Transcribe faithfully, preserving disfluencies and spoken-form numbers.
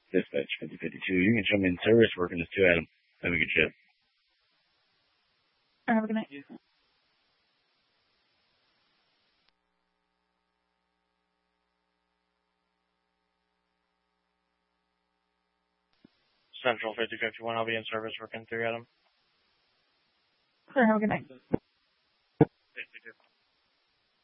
Dispatch fifty fifty-two. You can show me in service working this two, Adam. Have a good shift. Have a good night. Central fifty fifty-one, I'll be in service working three, Adam. Have a good night.